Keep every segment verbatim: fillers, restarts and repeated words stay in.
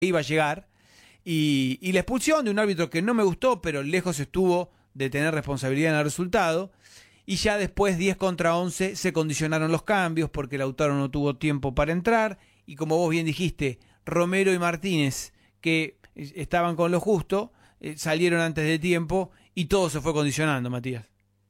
iba a llegar, y, y la expulsión de un árbitro que no me gustó, pero lejos estuvo de tener responsabilidad en el resultado, y ya después diez contra once se condicionaron los cambios porque Lautaro no tuvo tiempo para entrar, y como vos bien dijiste, Romero y Martínez, que estaban con lo justo, eh, salieron antes de tiempo y todo se fue condicionando, Matías.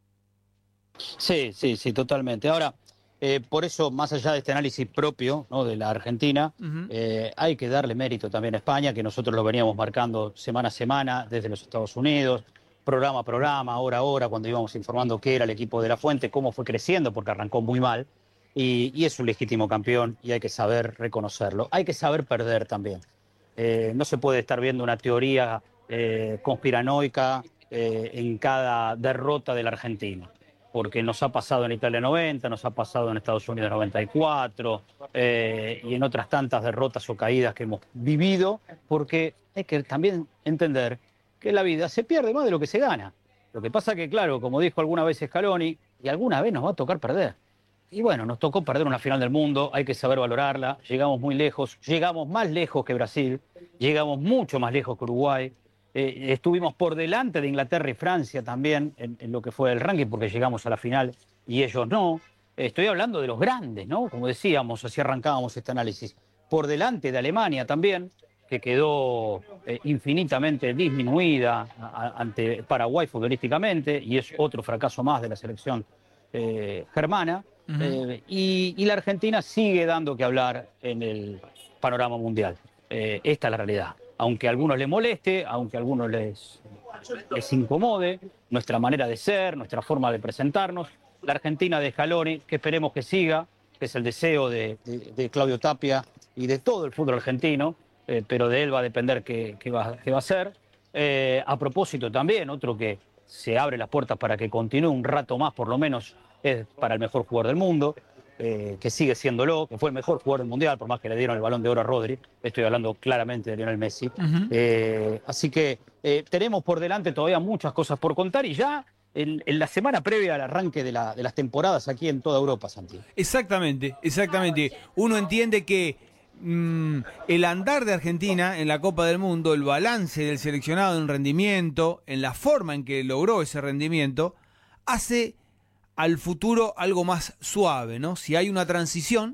Sí, sí, sí, totalmente. Ahora, eh, por eso, más allá de este análisis propio, ¿no?, de la Argentina, uh-huh. eh, hay que darle mérito también a España, que nosotros lo veníamos marcando semana a semana desde los Estados Unidos, programa a programa, hora a hora, cuando íbamos informando qué era el equipo de La Fuente, cómo fue creciendo, porque arrancó muy mal, y, y es un legítimo campeón y hay que saber reconocerlo. Hay que saber perder también. Eh, no se puede estar viendo una teoría eh, conspiranoica eh, en cada derrota de la Argentina, porque nos ha pasado en Italia noventa, nos ha pasado en Estados Unidos noventa y cuatro eh, y en otras tantas derrotas o caídas que hemos vivido, porque hay que también entender que en la vida se pierde más de lo que se gana. Lo que pasa que, claro, como dijo alguna vez Scaloni, y alguna vez nos va a tocar perder. Y bueno, nos tocó perder una final del mundo, hay que saber valorarla, llegamos muy lejos, llegamos más lejos que Brasil, llegamos mucho más lejos que Uruguay, eh, estuvimos por delante de Inglaterra y Francia también en, en lo que fue el ranking, porque llegamos a la final y ellos no. Eh, estoy hablando de los grandes, ¿no? Como decíamos, así arrancábamos este análisis. Por delante de Alemania también, que quedó eh, infinitamente disminuida a, a, ante Paraguay futbolísticamente, y es otro fracaso más de la selección eh, germana. Uh-huh. eh, y, y la Argentina sigue dando que hablar en el panorama mundial. Eh, esta es la realidad. Aunque a algunos les moleste, aunque a algunos les, les incomode, nuestra manera de ser, nuestra forma de presentarnos, la Argentina de Scaloni, que esperemos que siga, que es el deseo de, de, de Claudio Tapia y de todo el fútbol argentino, eh, pero de él va a depender qué, qué, va, qué va a hacer. Eh, a propósito también, otro que se abre las puertas para que continúe un rato más, por lo menos, es para el mejor jugador del mundo, eh, que sigue siéndolo, que fue el mejor jugador del Mundial, por más que le dieron el Balón de Oro a Rodri. Estoy hablando claramente de Lionel Messi. Uh-huh. eh, así que eh, tenemos por delante todavía muchas cosas por contar, y ya en, en la semana previa al arranque de, la, de las temporadas aquí en toda Europa, Santi. Exactamente, exactamente. Uno entiende que mmm, el andar de Argentina en la Copa del Mundo, el balance del seleccionado en rendimiento, en la forma en que logró ese rendimiento, hace al futuro algo más suave, ¿no? Si hay una transición,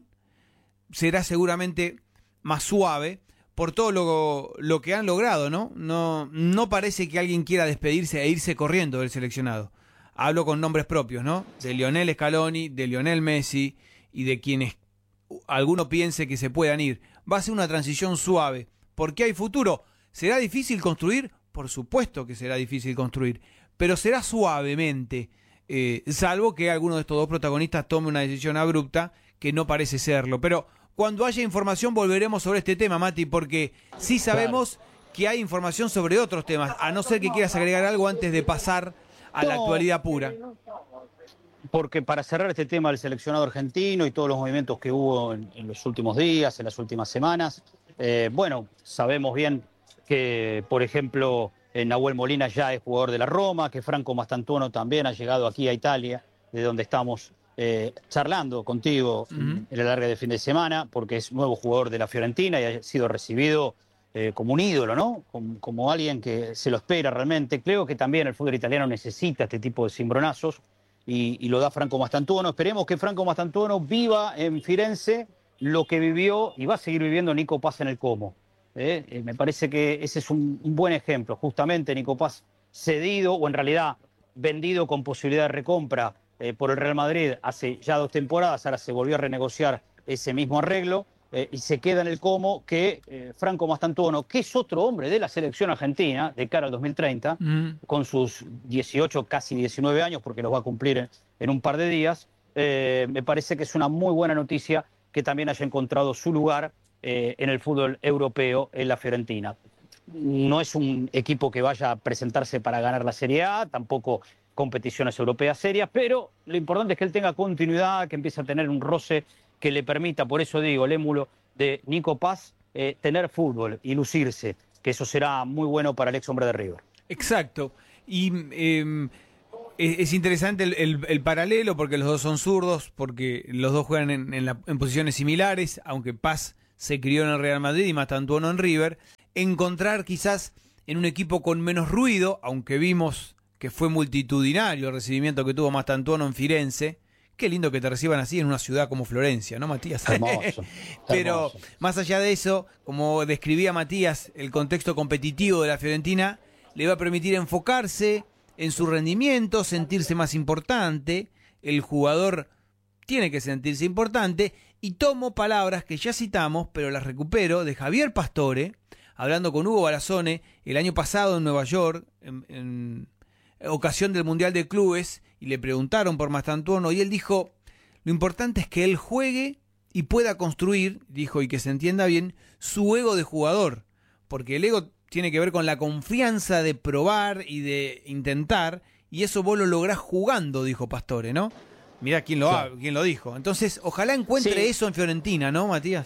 será seguramente más suave por todo lo, lo que han logrado, ¿no? No, no parece que alguien quiera despedirse e irse corriendo del seleccionado. Hablo con nombres propios, ¿no? De Lionel Scaloni, de Lionel Messi y de quienes alguno piense que se puedan ir. Va a ser una transición suave. ¿Por qué hay futuro? ¿Será difícil construir? Por supuesto que será difícil construir, pero será suavemente. Eh, salvo que alguno de estos dos protagonistas tome una decisión abrupta, que no parece serlo. Pero cuando haya información volveremos sobre este tema, Mati, porque sí sabemos claro. que hay información sobre otros temas, a no ser que quieras agregar algo antes de pasar a no, la actualidad pura. Porque para cerrar este tema del seleccionado argentino y todos los movimientos que hubo en, en los últimos días, en las últimas semanas, eh, bueno, sabemos bien que, por ejemplo, Eh, Nahuel Molina ya es jugador de la Roma, que Franco Mastantuono también ha llegado aquí a Italia, de donde estamos eh, charlando contigo uh-huh. en el largo de fin de semana, porque es nuevo jugador de la Fiorentina y ha sido recibido eh, como un ídolo, ¿no? Como, como alguien que se lo espera realmente. Creo que también el fútbol italiano necesita este tipo de cimbronazos y, y lo da Franco Mastantuono. Esperemos que Franco Mastantuono viva en Firenze lo que vivió y va a seguir viviendo Nico Paz en el Como. Eh, eh, me parece que ese es un, un buen ejemplo. Justamente Nico Paz cedido, o en realidad vendido con posibilidad de recompra eh, por el Real Madrid hace ya dos temporadas, ahora se volvió a renegociar ese mismo arreglo eh, y se queda en el Como que eh, Franco Mastantuono, que es otro hombre de la selección argentina de cara al dos mil treinta, mm. con sus dieciocho, casi diecinueve años, porque los va a cumplir en, en un par de días, eh, me parece que es una muy buena noticia que también haya encontrado su lugar Eh, en el fútbol europeo en la Fiorentina. No es un equipo que vaya a presentarse para ganar la Serie A, tampoco competiciones europeas serias, pero lo importante es que él tenga continuidad, que empiece a tener un roce que le permita, por eso digo, el émulo de Nico Paz, eh, tener fútbol y lucirse, que eso será muy bueno para el ex hombre de River. Exacto. Y eh, es interesante el, el, el paralelo, porque los dos son zurdos, porque los dos juegan en, en, la, en posiciones similares, aunque Paz se crió en el Real Madrid y Mastantuono en River, encontrar quizás en un equipo con menos ruido, aunque vimos que fue multitudinario el recibimiento que tuvo Mastantuono en Firenze. Qué lindo que te reciban así en una ciudad como Florencia, ¿no, Matías? Hermoso. Pero hermoso. Más allá de eso, como describía Matías, el contexto competitivo de la Fiorentina le va a permitir enfocarse en su rendimiento, sentirse más importante. El jugador tiene que sentirse importante. Y tomo palabras que ya citamos, pero las recupero, de Javier Pastore, hablando con Hugo Barazone el año pasado en Nueva York, en, en ocasión del Mundial de Clubes, y le preguntaron por Mastantuono, y él dijo, lo importante es que él juegue y pueda construir, dijo, y que se entienda bien, su ego de jugador, porque el ego tiene que ver con la confianza de probar y de intentar, y eso vos lo lográs jugando, dijo Pastore, ¿no? Mirá quién lo, Claro. ha, quién lo dijo. Entonces, ojalá encuentre Sí. eso en Fiorentina, ¿no, Matías?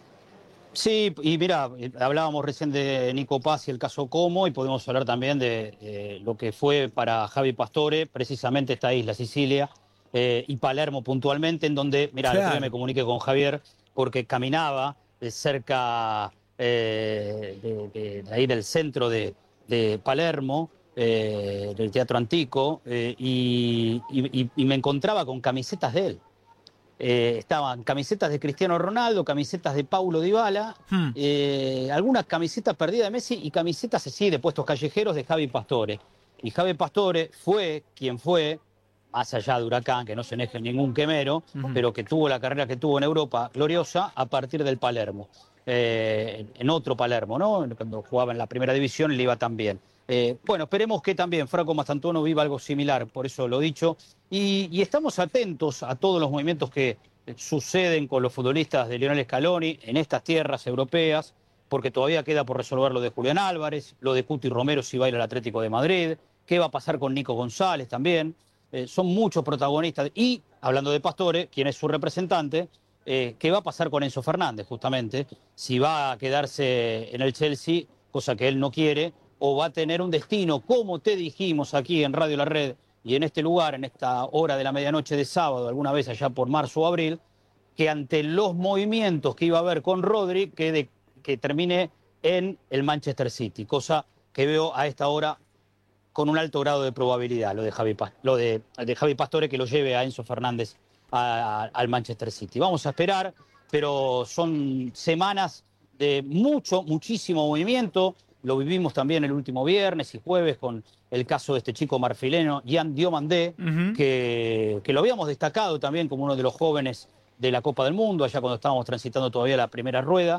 Sí, y mira, hablábamos recién de Nico Paz y el caso Como, y podemos hablar también de eh, lo que fue para Javi Pastore, precisamente esta isla, Sicilia, eh, y Palermo puntualmente, en donde, mira, Claro. el otro día me comuniqué con Javier, porque caminaba de cerca eh, de, de- de ahí del centro de, de Palermo, eh, del Teatro Antico, eh, y, y- y me encontraba con camisetas de él. Eh, estaban camisetas de Cristiano Ronaldo, camisetas de Paulo Dybala, Hmm. eh, algunas camisetas perdidas de Messi y camisetas así de puestos callejeros de Javi Pastore. Y Javi Pastore fue quien fue, más allá de Huracán, que no se eneje ningún quemero, Ujú. pero que tuvo la carrera que tuvo en Europa gloriosa a partir del Palermo. Eh, en otro Palermo, ¿no? Cuando jugaba en la primera división le iba tan bien. Eh, bueno, esperemos que también Franco Mastantuono viva algo similar, por eso lo dicho. Y, y estamos atentos a todos los movimientos que suceden con los futbolistas de Lionel Scaloni en estas tierras europeas, porque todavía queda por resolver lo de Julián Álvarez, lo de Cuti Romero si va a ir al Atlético de Madrid, qué va a pasar con Nico González también. Eh, son muchos protagonistas. Y, hablando de Pastore, quien es su representante, eh, qué va a pasar con Enzo Fernández, justamente, si va a quedarse en el Chelsea, cosa que él no quiere, o va a tener un destino, como te dijimos aquí en Radio La Red y en este lugar, en esta hora de la medianoche de sábado, alguna vez allá por marzo o abril, que ante los movimientos que iba a haber con Rodri, que, de, que termine en el Manchester City, cosa que veo a esta hora con un alto grado de probabilidad, lo de Javi, lo de, de Javi Pastore, que lo lleve a Enzo Fernández a, a, al Manchester City. Vamos a esperar, pero son semanas de mucho, muchísimo movimiento. Lo vivimos también el último viernes y jueves con el caso de este chico marfileño, Yan Diomandé, Ujú. que, que lo habíamos destacado también como uno de los jóvenes de la Copa del Mundo, allá cuando estábamos transitando todavía la primera rueda,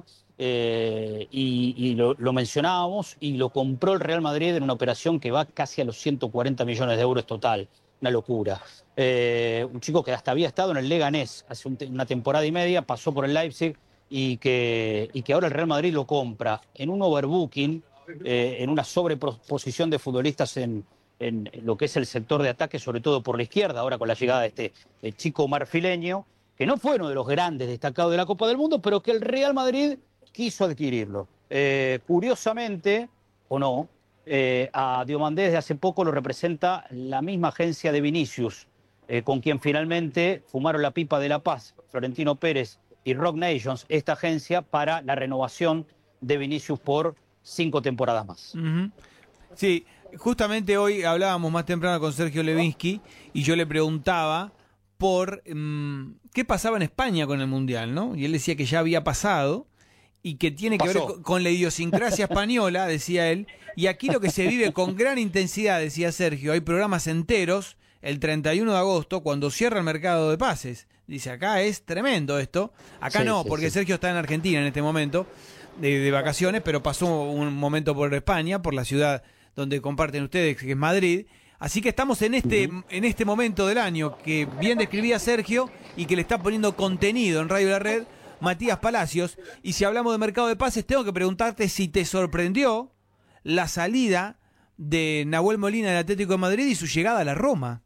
eh, y, y lo, lo mencionábamos, y lo compró el Real Madrid en una operación que va casi a los ciento cuarenta millones de euros total, una locura. Eh, un chico que hasta había estado en el Leganés hace un, una temporada y media, pasó por el Leipzig, y que, y que ahora el Real Madrid lo compra en un overbooking, eh, en una sobreposición de futbolistas en, en lo que es el sector de ataque, sobre todo por la izquierda, ahora con la llegada de este eh, chico marfileño, que no fue uno de los grandes destacados de la Copa del Mundo, pero que el Real Madrid quiso adquirirlo. Eh, curiosamente, o no, eh, a Diomandé desde hace poco lo representa la misma agencia de Vinicius, eh, con quien finalmente fumaron la pipa de la paz, Florentino Pérez y Rock Nations, esta agencia, para la renovación de Vinicius por cinco temporadas más. Ujú. Sí, justamente hoy hablábamos más temprano con Sergio Levinsky y yo le preguntaba por mmm, qué pasaba en España con el Mundial, ¿no? Y él decía que ya había pasado y que tiene que Pasó. ver con, con la idiosincrasia española, decía él, y aquí lo que se vive con gran intensidad, decía Sergio, hay programas enteros el treinta y uno de agosto cuando cierra el mercado de pases. Dice, acá es tremendo esto, acá Sí, no, sí, porque sí. Sergio está en Argentina en este momento de, de vacaciones, pero pasó un momento por España, por la ciudad donde comparten ustedes, que es Madrid. Así que estamos en este, Uh-huh. en este momento del año que bien describía Sergio y que le está poniendo contenido en Radio La Red, Matías Palacios. Y si hablamos de mercado de pases, tengo que preguntarte si te sorprendió la salida de Nahuel Molina del Atlético de Madrid y su llegada a la Roma.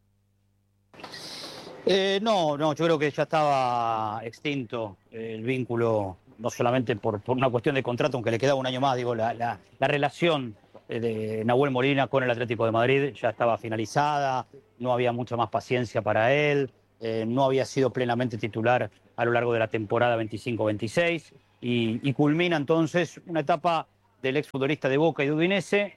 Eh, no, no, yo creo que ya estaba extinto eh, el vínculo, no solamente por, por una cuestión de contrato, aunque le quedaba un año más, digo, la, la, la relación eh, de Nahuel Molina con el Atlético de Madrid ya estaba finalizada, no había mucha más paciencia para él, eh, no había sido plenamente titular a lo largo de la temporada veinticinco veintiséis, y, y culmina entonces una etapa del exfutbolista de Boca y de Udinese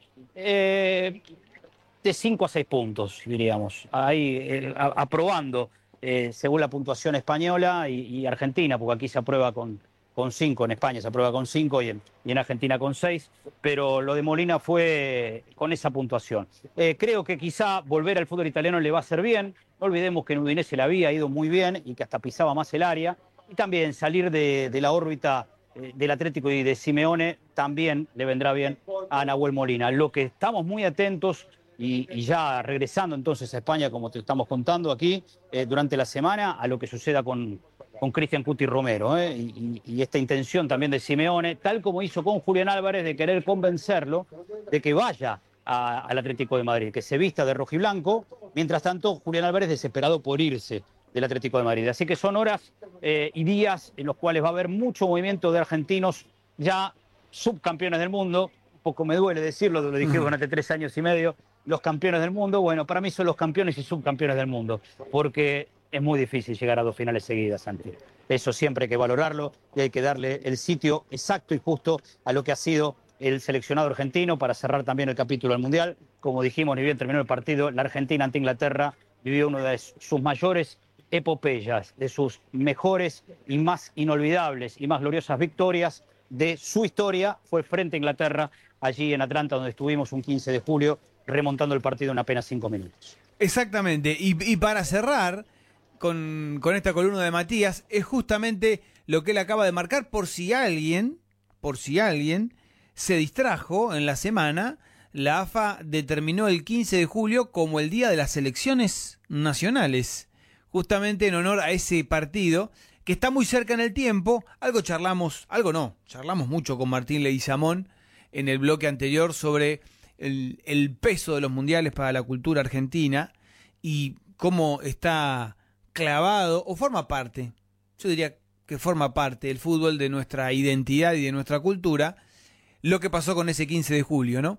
eh, de cinco a seis puntos, diríamos, ahí eh, a, aprobando eh, según la puntuación española y, y argentina, porque aquí se aprueba con con cinco, en España se aprueba con cinco y en, y en Argentina con seis, pero lo de Molina fue con esa puntuación. Eh, creo que quizá volver al fútbol italiano le va a hacer bien, no olvidemos que en Udinese le había ido muy bien y que hasta pisaba más el área, y también salir de, de la órbita eh, del Atlético y de Simeone también le vendrá bien a Nahuel Molina. Lo que estamos muy atentos, y, y ya regresando entonces a España, como te estamos contando aquí, eh, durante la semana, a lo que suceda con... con Cristian Cuti Romero, ¿eh? y, y esta intención también de Simeone, tal como hizo con Julián Álvarez, de querer convencerlo de que vaya a, al Atlético de Madrid, que se vista de rojiblanco. Mientras tanto, Julián Álvarez desesperado por irse del Atlético de Madrid. Así que son horas eh, y días en los cuales va a haber mucho movimiento de argentinos ya subcampeones del mundo. Un poco me duele decirlo, lo dije durante tres años y medio, los campeones del mundo. Bueno, para mí son los campeones y subcampeones del mundo, porque es muy difícil llegar a dos finales seguidas, Santi. Eso siempre hay que valorarlo y hay que darle el sitio exacto y justo a lo que ha sido el seleccionado argentino para cerrar también el capítulo del Mundial. Como dijimos, ni bien terminó el partido, la Argentina ante Inglaterra vivió una de sus mayores epopeyas, de sus mejores y más inolvidables y más gloriosas victorias de su historia. Fue frente a Inglaterra, allí en Atlanta, donde estuvimos un quince de julio, remontando el partido en apenas cinco minutos. Exactamente, y, y para cerrar... Con, con esta columna de Matías, es justamente lo que él acaba de marcar, por si alguien, por si alguien se distrajo en la semana. La A F A determinó el quince de julio como el día de las selecciones nacionales, justamente en honor a ese partido que está muy cerca en el tiempo. Algo charlamos, algo no, charlamos mucho con Martín Leguizamón en el bloque anterior sobre el, el peso de los mundiales para la cultura argentina y cómo está clavado, o forma parte, yo diría que forma parte el fútbol de nuestra identidad y de nuestra cultura, lo que pasó con ese quince de julio, ¿no?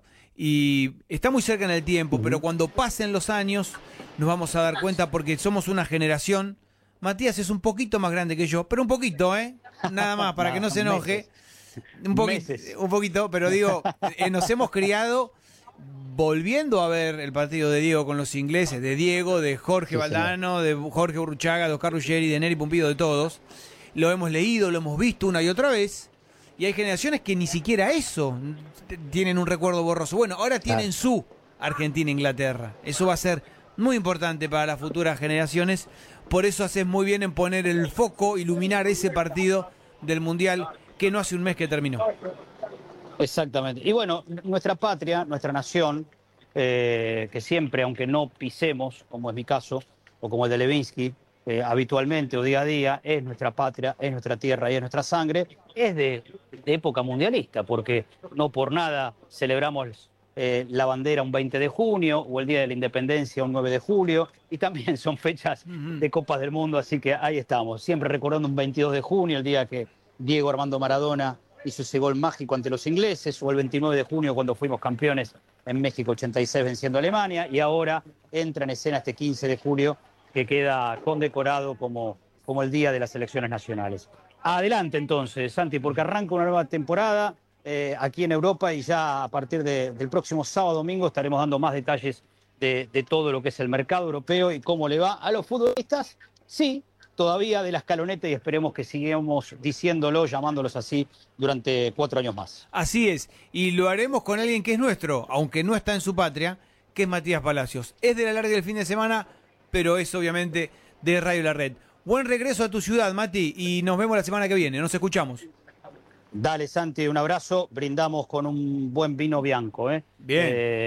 Y está muy cerca en el tiempo, uh-huh. pero cuando pasen los años nos vamos a dar cuenta, porque somos una generación. Matías es un poquito más grande que yo, pero un poquito, ¿eh? Nada más, para no, que no se enoje. Un, poqui- un poquito, pero digo, eh, nos hemos criado volviendo a ver el partido de Diego con los ingleses, de Diego, de Jorge sí, Valdano, señor. de Jorge Urruchaga, de Oscar Ruggeri, de Neri Pumpido, de todos. Lo hemos leído, lo hemos visto una y otra vez. Y hay generaciones que ni siquiera eso tienen un recuerdo borroso. Bueno, ahora tienen claro. su Argentina-Inglaterra. Eso va a ser muy importante para las futuras generaciones. Por eso haces muy bien en poner el foco, iluminar ese partido del Mundial que no hace un mes que terminó. Exactamente. Y bueno, nuestra patria, nuestra nación, eh, que siempre, aunque no pisemos, como es mi caso, o como el de Levinsky, eh, habitualmente o día a día, es nuestra patria, es nuestra tierra y es nuestra sangre, es de, de época mundialista, porque no por nada celebramos eh, la bandera un veinte de junio o el Día de la Independencia un nueve de julio, y también son fechas de Copas del Mundo, así que ahí estamos, siempre recordando un veintidós de junio, el día que Diego Armando Maradona hizo ese gol mágico ante los ingleses, o el veintinueve de junio cuando fuimos campeones en México ochenta y seis venciendo a Alemania, y ahora entra en escena este quince de julio que queda condecorado como, como el Día de las Selecciones Nacionales. Adelante entonces, Santi, porque arranca una nueva temporada eh, aquí en Europa, y ya a partir de, del próximo sábado domingo estaremos dando más detalles de, de todo lo que es el mercado europeo y cómo le va a los futbolistas. Sí, todavía de la escaloneta, y esperemos que sigamos diciéndolo, llamándolos así durante cuatro años más. Así es, y lo haremos con alguien que es nuestro, aunque no está en su patria, que es Matías Palacios. Es de la larga del fin de semana, pero es obviamente de Radio La Red. Buen regreso a tu ciudad, Mati, y nos vemos la semana que viene, nos escuchamos. Dale, Santi, un abrazo, brindamos con un buen vino bianco, ¿eh? Bien.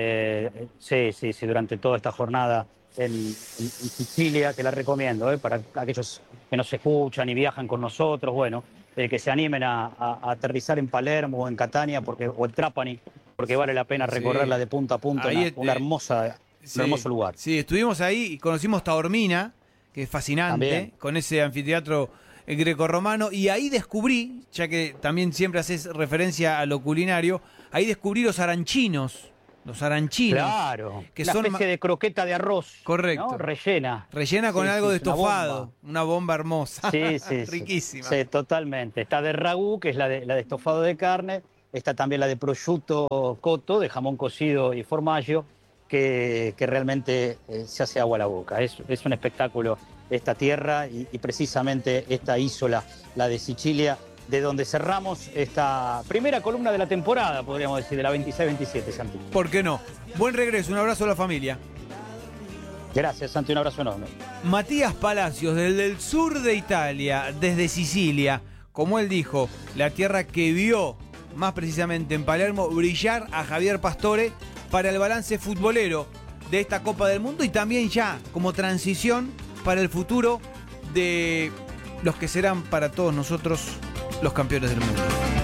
Eh, sí, sí, sí, durante toda esta jornada En, en, en Sicilia, que la recomiendo, ¿eh? Para aquellos que nos escuchan y viajan con nosotros, bueno, eh, que se animen a, a, a aterrizar en Palermo o en Catania, porque, o en Trapani, porque vale la pena recorrerla sí. de punta a punta, una, una hermosa, sí. un hermoso lugar. Sí, estuvimos ahí y conocimos Taormina, que es fascinante, también. Con ese anfiteatro grecorromano, y ahí descubrí, ya que también siempre haces referencia a lo culinario, ahí descubrí los aranchinos, los aranchinos. Claro, que una son especie de croqueta de arroz. Correcto. ¿No? Rellena. Rellena con Sí, algo sí, de es una estofado, bomba. una bomba hermosa. Sí, sí, sí. Riquísima. Sí, totalmente. Está de ragú, que es la de, la de estofado de carne. Está también la de prosciutto cotto, de jamón cocido y formaggio, que, que realmente eh, se hace agua a la boca. Es, es un espectáculo esta tierra y, y precisamente esta isla, la de Sicilia, de donde cerramos esta primera columna de la temporada, podríamos decir, de la veintiséis veintisiete, Santi. ¿Por qué no? Buen regreso, un abrazo a la familia. Gracias, Santi, un abrazo enorme. Matías Palacios, desde el sur de Italia, desde Sicilia, como él dijo, la tierra que vio, más precisamente en Palermo, brillar a Javier Pastore para el balance futbolero de esta Copa del Mundo y también ya como transición para el futuro de los que serán para todos nosotros los campeones del mundo.